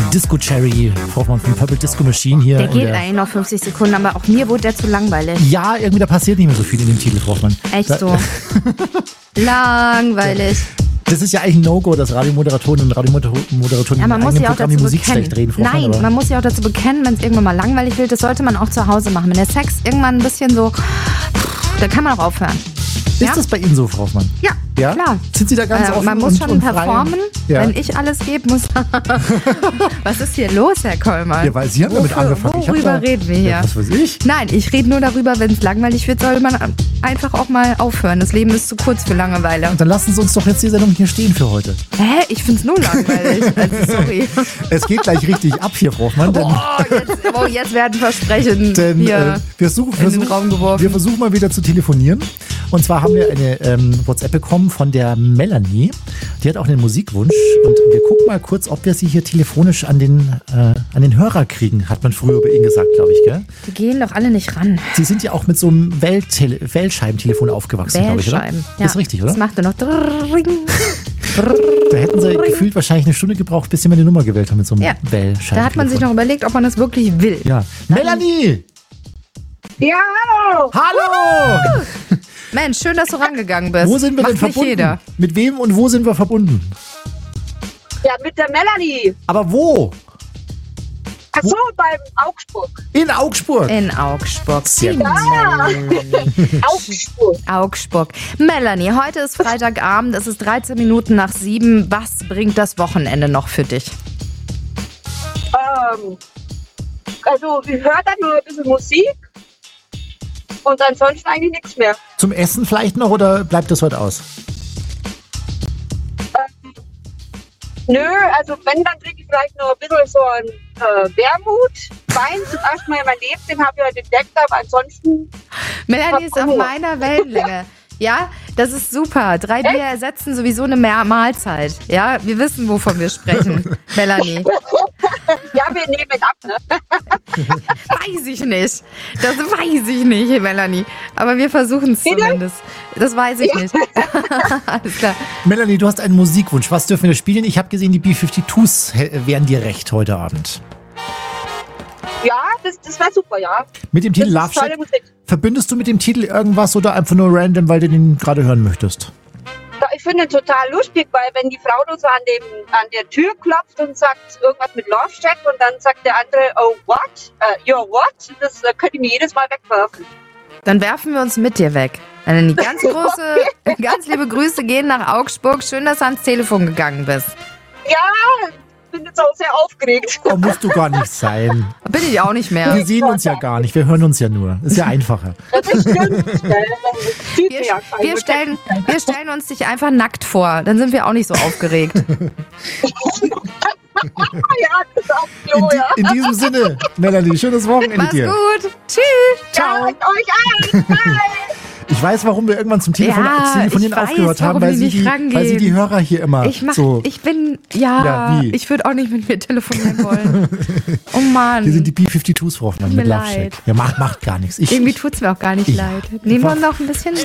Disco Cherry, von Purple Disco Machine hier. Der geht eigentlich noch 50 Sekunden, aber auch mir wurde der zu langweilig. Ja, irgendwie da passiert nicht mehr so viel in dem Titel, Hoffmann. Echt so. Langweilig. Das ist ja eigentlich ein No-Go, dass Radiomoderatoren und Radiomoderatoren man in muss eigenen ja auch Programm die dazu Musik bekennen. schlecht reden. Nein, man muss ja auch dazu bekennen, wenn es irgendwann mal langweilig wird, das sollte man auch zu Hause machen. Wenn der Sex irgendwann ein bisschen so, dann kann man auch aufhören. Ist das bei Ihnen so, Frau Hoffmann? Ja, klar. Sind Sie da ganz offen man muss schon und frei? performen, Ja. wenn ich alles gebe, muss... Was ist hier los, Herr Kollmann? Ja, weil Sie haben damit angefangen. Worüber reden wir hier? Ja, was weiß ich? Nein, ich rede nur darüber, wenn es langweilig wird, soll man einfach auch mal aufhören. Das Leben ist zu kurz für Langeweile. Und dann lassen Sie uns doch jetzt die Sendung hier stehen für heute. Hä? Ich find's nur langweilig. Also, sorry. Es geht gleich richtig ab hier, Frau Hoffmann. Denn, Jetzt werden Versprechen denn hier in den Raum geworfen. wir versuchen mal wieder zu telefonieren. Und zwar haben wir eine WhatsApp bekommen von der Melanie. Die hat auch einen Musikwunsch. Und wir gucken mal kurz, ob wir sie hier telefonisch an den Hörer kriegen, hat man früher bei Ihnen gesagt, glaube ich, gell? Die gehen doch alle nicht ran. Sie sind ja auch mit so einem Wählscheibentelefon aufgewachsen, glaube ich, oder? Wählscheiben. Ja. Das ist richtig, oder? Das macht nur noch... Da hätten Sie gefühlt wahrscheinlich eine Stunde gebraucht, bis Sie mal die Nummer gewählt haben mit so einem Wählscheibentelefon. Da hat man sich noch überlegt, ob man das wirklich will. Ja. Melanie! Ja, hallo! Hallo! Mensch, schön, dass du rangegangen bist. Wo sind wir Macht denn nicht verbunden? jeder. Mit wem und wo sind wir verbunden? Ja, mit der Melanie. Aber wo? Ach so, beim Augsburg. In Augsburg. In Augsburg. Sehr gut. Augsburg. Augsburg. Melanie, heute ist Freitagabend, es ist 13 Minuten nach 7. Was bringt das Wochenende noch für dich? Also, ich höre dann nur ein bisschen Musik und ansonsten eigentlich nichts mehr. Zum Essen vielleicht noch oder bleibt das heute aus? Nö, also wenn, dann trinke ich vielleicht noch ein bisschen so ein Wermut-Wein. Zum ersten Mal in meinem Leben, den habe ich heute entdeckt, aber ansonsten... Melanie ist auf meiner Wellenlänge. Ja, das ist super. 3 Bier ersetzen sowieso eine Mahlzeit. Ja, wir wissen, wovon wir sprechen, Melanie. Ja, wir nehmen ab, ne? Weiß ich nicht. Das weiß ich nicht, Melanie. Aber wir versuchen es zumindest. Das weiß ich nicht. Alles klar. Melanie, du hast einen Musikwunsch. Was dürfen wir spielen? Ich habe gesehen, die B-52s wären dir recht heute Abend. Ja, das war super, ja. Mit dem Titel Das Love ist tolle Shack. Musik. Verbindest du mit dem Titel irgendwas oder einfach nur random, weil du den gerade hören möchtest? Ja, ich finde ihn total lustig, weil wenn die Frau da so an der Tür klopft und sagt irgendwas mit Love Shack und dann sagt der andere, oh what? You're what? Das könnte ich mir jedes Mal wegwerfen. Dann werfen wir uns mit dir weg. Melanie, ganz liebe Grüße gehen nach Augsburg. Schön, dass du ans Telefon gegangen bist. Ja, ich bin jetzt auch sehr aufgeregt. Oh, musst du gar nicht sein. Bin ich auch nicht mehr. Wir sehen uns ja gar nicht, wir hören uns ja nur. Ist ja einfacher. Das stimmt. Wir stellen uns dich einfach nackt vor. Dann sind wir auch nicht so aufgeregt. Ja, das ist auch so, ja. In diesem Sinne, Melanie, schönes Wochenende Mach's dir. gut. Tschüss. Ja, euch allen. Bye. Ich weiß, warum wir irgendwann zum Telefonieren ich weiß, aufgehört haben, warum weil die nicht rangehen. weil sie die Hörer hier immer Ich wie? würde auch nicht mit mir telefonieren wollen. Oh Mann. Hier sind die B-52s, Frau Hoffmann, Tut mir mit Love leid. Shack. Ja, macht gar nichts. Irgendwie tut's mir auch gar nicht leid. Nehmen wir noch ein bisschen